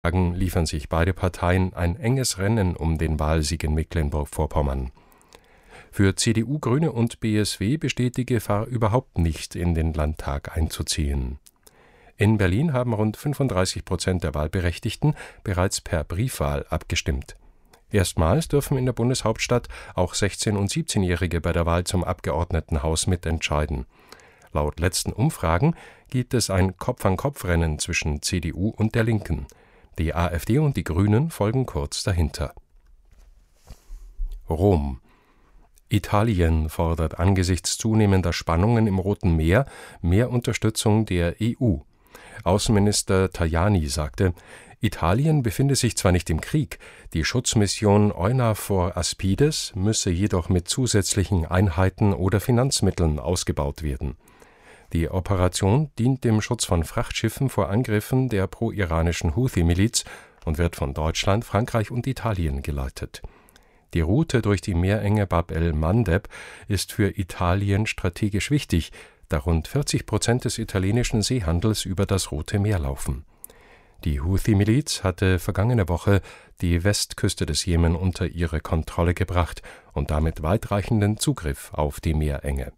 liefern sich beide Parteien ein enges Rennen um den Wahlsieg in Mecklenburg-Vorpommern. Für CDU, Grüne und BSW besteht die Gefahr überhaupt nicht, in den Landtag einzuziehen. In Berlin haben rund 35% der Wahlberechtigten bereits per Briefwahl abgestimmt. Erstmals dürfen in der Bundeshauptstadt auch 16- und 17-Jährige bei der Wahl zum Abgeordnetenhaus mitentscheiden. Laut letzten Umfragen gibt es ein Kopf-an-Kopf-Rennen zwischen CDU und der Linken. Die AfD und die Grünen folgen kurz dahinter. Rom. Italien fordert angesichts zunehmender Spannungen im Roten Meer mehr Unterstützung der EU. Außenminister Tajani sagte, Italien befinde sich zwar nicht im Krieg, die Schutzmission EUNAVFOR Aspides müsse jedoch mit zusätzlichen Einheiten oder Finanzmitteln ausgebaut werden. Die Operation dient dem Schutz von Frachtschiffen vor Angriffen der pro-iranischen Houthi-Miliz und wird von Deutschland, Frankreich und Italien geleitet. Die Route durch die Meerenge Bab el-Mandeb ist für Italien strategisch wichtig, da rund 40% des italienischen Seehandels über das Rote Meer laufen. Die Houthi-Miliz hatte vergangene Woche die Westküste des Jemen unter ihre Kontrolle gebracht und damit weitreichenden Zugriff auf die Meerenge.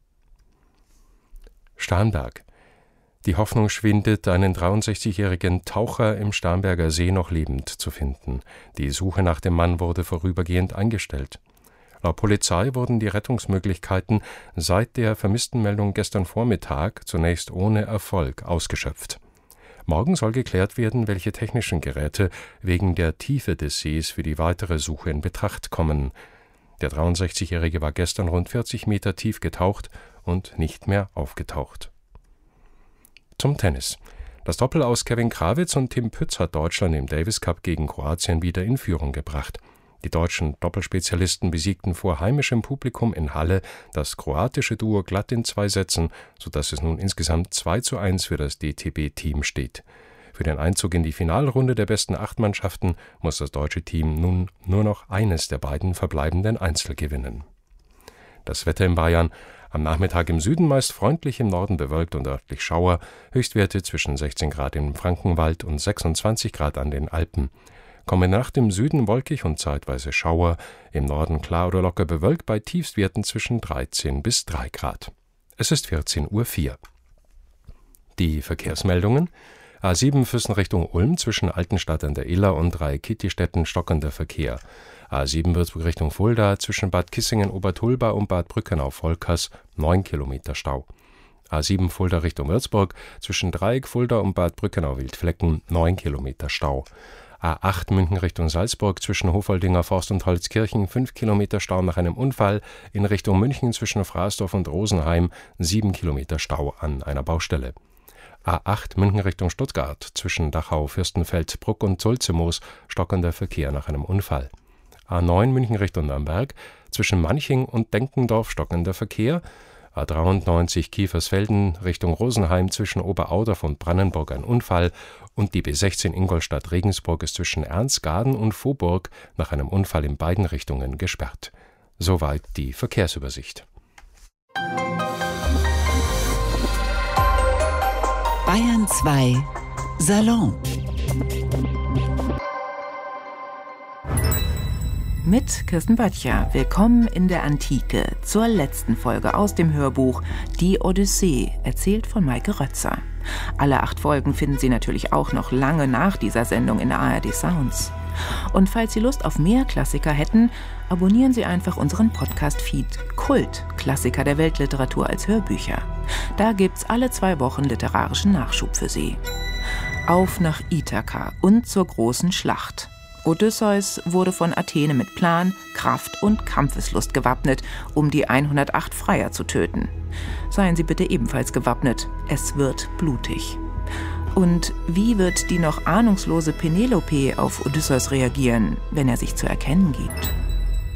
Starnberg. Die Hoffnung schwindet, einen 63-jährigen Taucher im Starnberger See noch lebend zu finden. Die Suche nach dem Mann wurde vorübergehend eingestellt. Laut Polizei wurden die Rettungsmöglichkeiten seit der Vermisstenmeldung gestern Vormittag zunächst ohne Erfolg ausgeschöpft. Morgen soll geklärt werden, welche technischen Geräte wegen der Tiefe des Sees für die weitere Suche in Betracht kommen. Der 63-Jährige war gestern rund 40 Meter tief getaucht und nicht mehr aufgetaucht. Zum Tennis. Das Doppel aus Kevin Krawitz und Tim Pütz hat Deutschland im Davis Cup gegen Kroatien wieder in Führung gebracht. Die deutschen Doppelspezialisten besiegten vor heimischem Publikum in Halle das kroatische Duo glatt in 2 Sätzen, sodass es nun insgesamt 2:1 für das DTB-Team steht. Für den Einzug in die Finalrunde der besten 8 Mannschaften muss das deutsche Team nun nur noch eines der beiden verbleibenden Einzel gewinnen. Das Wetter in Bayern: Am Nachmittag im Süden meist freundlich, im Norden bewölkt und örtlich Schauer, Höchstwerte zwischen 16 Grad im Frankenwald und 26 Grad an den Alpen. Kommende Nacht im Süden wolkig und zeitweise Schauer, im Norden klar oder locker bewölkt bei Tiefstwerten zwischen 13 bis 3 Grad. Es ist 14:04 Uhr. Die Verkehrsmeldungen: A7 Füssen Richtung Ulm zwischen Altenstadt an der Iller und Rhein-Kittistetten stockender Verkehr. A7 Würzburg Richtung Fulda zwischen Bad Kissingen-Obertulba und Bad Brückenau-Volkers 9 Kilometer Stau. A7 Fulda Richtung Würzburg zwischen Dreieck Fulda und Bad Brückenau-Wildflecken 9 Kilometer Stau. A8 München Richtung Salzburg zwischen Hofoldinger Forst und Holzkirchen 5 Kilometer Stau nach einem Unfall. In Richtung München zwischen Fraßdorf und Rosenheim 7 Kilometer Stau an einer Baustelle. A8 München Richtung Stuttgart zwischen Dachau, Fürstenfeld, Bruck und Sulzemoos stockender Verkehr nach einem Unfall. A9 München Richtung Nürnberg zwischen Manching und Denkendorf stockender Verkehr. A93 Kiefersfelden Richtung Rosenheim zwischen Oberaudorf und Brannenburg ein Unfall und die B16 Ingolstadt-Regensburg ist zwischen Ernstgaden und Vohburg nach einem Unfall in beiden Richtungen gesperrt. Soweit die Verkehrsübersicht. Bayern 2 Salon mit Kirsten Böttcher. Willkommen in der Antike zur letzten Folge aus dem Hörbuch Die Odyssee, erzählt von Maike Rötzer. Alle 8 Folgen finden Sie natürlich auch noch lange nach dieser Sendung in der ARD Sounds. Und falls Sie Lust auf mehr Klassiker hätten, abonnieren Sie einfach unseren Podcast-Feed Kult, Klassiker der Weltliteratur als Hörbücher. Da gibt's alle 2 Wochen literarischen Nachschub für Sie. Auf nach Ithaka und zur großen Schlacht. Odysseus wurde von Athene mit Plan, Kraft und Kampfeslust gewappnet, um die 108 Freier zu töten. Seien Sie bitte ebenfalls gewappnet, es wird blutig. Und wie wird die noch ahnungslose Penelope auf Odysseus reagieren, wenn er sich zu erkennen gibt?